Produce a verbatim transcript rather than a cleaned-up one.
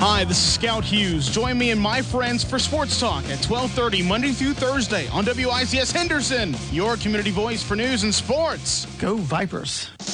Hi, this is Scout Hughes. Join me and my friends for Sports Talk at twelve thirty Monday through Thursday on W I C S Henderson, your community voice for news and sports. Go Vipers.